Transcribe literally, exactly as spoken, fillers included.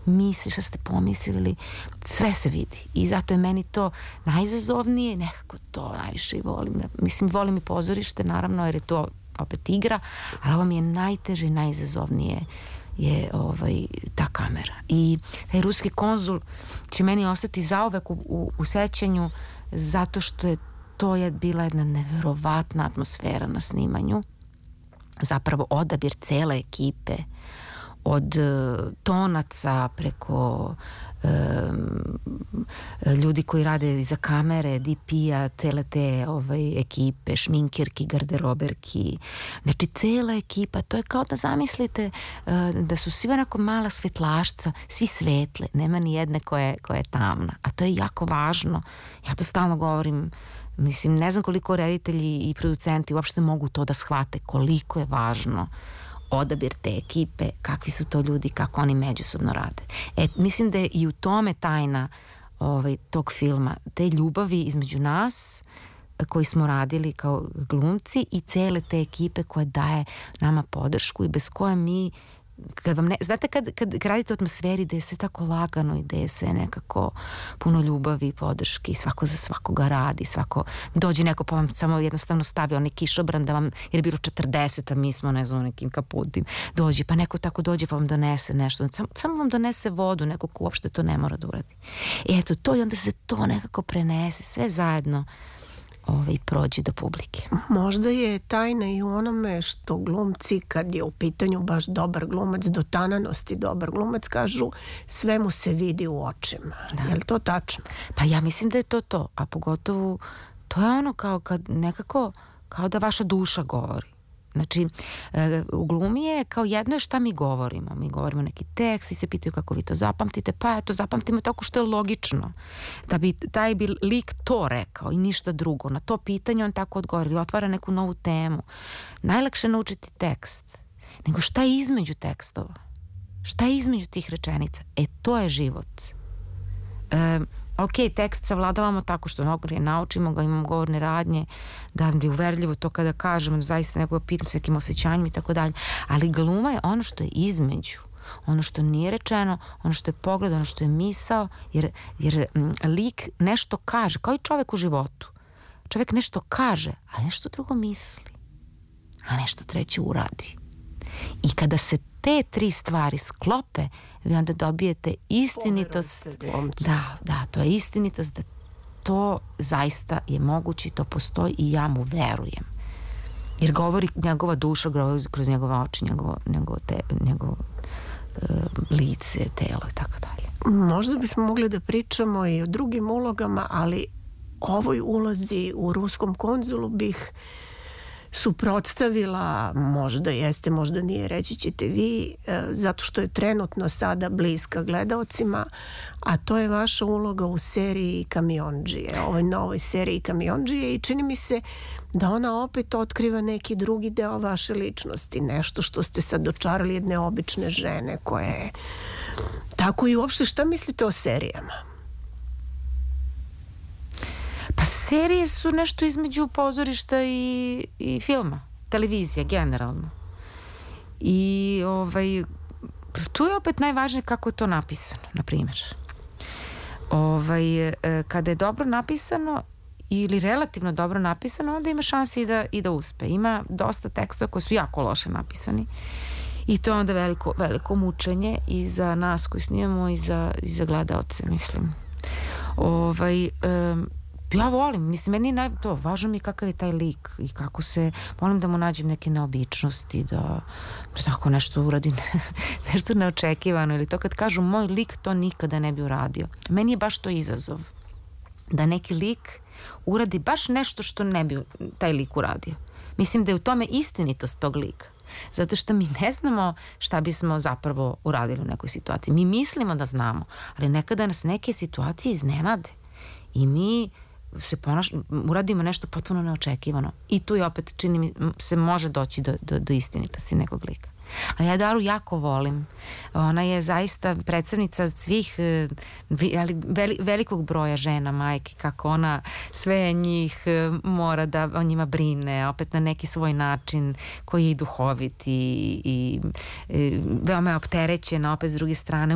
misli, šta ste pomislili, sve se vidi. I zato je meni to najizazovnije, nekako to najviše i volim. Mislim, volim i pozorište, naravno, jer je to opet igra, ali ovo mi je najteže i najizazovnije je ovaj, ta kamera. I taj ruski konzul će meni ostati zauvek u, u, u sećanju zato što je to je bila jedna neverovatna atmosfera na snimanju. Zapravo odabir cele ekipe, od uh, tonaca preko um, ljudi koji rade iza kamere, D P-a, cele te ovaj, ekipe, šminkirki, garderoberki, znači cela ekipa, to je kao da zamislite uh, da su svi onako mala svetlašca, svi svetle, nema ni jedne koja je, koja je tamna, a to je jako važno. Ja to stalno govorim. Mislim, ne znam koliko reditelji i producenti uopšte mogu to da shvate, koliko je važno odabir te ekipe, kakvi su to ljudi, kako oni međusobno rade. E, mislim da je i u tome tajna ovaj, tog filma, te ljubavi između nas koji smo radili kao glumci i cele te ekipe koja daje nama podršku i bez koje mi kad vam ne, znate kad, kad radite u atmosferi da je sve tako lagano i da je sve nekako puno ljubavi, podrške i svako za svakoga radi, svako dođe neko pa vam samo jednostavno stavi onaj kišobran da vam, jer je bilo četrdeset, a mi smo ne znam nekim kaputim, dođe pa neko tako dođe pa vam donese nešto, samo, samo vam donese vodu, neko ko uopšte to ne mora da uradi. I eto to i onda se to nekako prenese sve zajedno i prođi do publike. Možda je tajna i u onome što glumci, kad je u pitanju baš dobar glumac, do tananosti dobar glumac, kažu sve mu se vidi u očima. Da. Je li to tačno? Pa ja mislim da je to to, a pogotovo to je ono kao kad nekako kao da vaša duša govori. Znači, u glumi je kao jedno je šta mi govorimo. Mi govorimo neki tekst i se pitaju kako vi to zapamtite, pa eto, zapamtimo tako što je logično. Da bi taj bi lik to rekao i ništa drugo. Na to pitanje on tako odgovori, otvara neku novu temu. Najlakše je naučiti tekst. Nego šta je između tekstova? Šta je između tih rečenica? E, to je život. E, ok, tekst savladavamo tako što naučimo ga, imamo govorne radnje, da je uverljivo to kada kažemo, da zaista nekoga pitam s nekim osjećanjima i tako dalje, ali gluma je ono što je između, ono što nije rečeno, ono što je pogled, ono što je misao, jer, jer m, lik nešto kaže, kao i čovek u životu. Čovek nešto kaže, a nešto drugo misli, a nešto treće uradi. I kada se te tri stvari sklope, vi onda dobijete istinitost. Da, da, to je istinitost da to zaista je moguće, to postoji i ja mu verujem. Jer govori njegova duša kroz njegove oči, njegovo, njegovo, te, njegovo uh, lice, telo i tako dalje. Možda bismo mogli da pričamo i o drugim ulogama, ali ovoj ulozi u ruskom konzulu bih suprotstavila, možda jeste, možda nije, reći ćete vi, zato što je trenutno sada bliska gledaocima, a to je vaša uloga u seriji Kamiondžije, ovoj novoj seriji Kamiondžije, i čini mi se da ona opet otkriva neki drugi deo vaše ličnosti, nešto što ste sad dočarali jedne obične žene koje je tako. I uopšte šta mislite o serijama? Pa serije su nešto između pozorišta i, i filma, televizija generalno. I ovaj, tu je opet najvažnije kako je to napisano, na primjer. Ovaj, kada je dobro napisano ili relativno dobro napisano, onda ima šanse i da, i da uspe. Ima dosta tekstova koji su jako loše napisani i to je onda veliko, veliko mučenje i za nas koji snimamo i za, i za gledaoce, mislim. Ovaj, um, ja volim, mislim, meni je naj, to, važno mi je kakav je taj lik i kako se, volim da mu nađem neke neobičnosti, da, da tako nešto uradim, nešto neočekivano, ili to kad kažu moj lik to nikada ne bi uradio. Meni je baš to izazov, da neki lik uradi baš nešto što ne bi taj lik uradio. Mislim da je u tome istinitost tog lika. Zato što mi ne znamo šta bismo zapravo uradili u nekoj situaciji. Mi mislimo da znamo, ali nekada nas neke situacije iznenade i mi se ponaš, uradimo nešto potpuno neočekivano. I tu je opet, čini mi se, može doći do, do, do istinitosti nekog lika. A ja Daru jako volim. Ona je zaista predstavnica svih, ali velikog broja žena, majki, kako ona sve njih mora da o njima brine, opet na neki svoj način koji je i duhovit i, i, i veoma je opterećena, opet s druge strane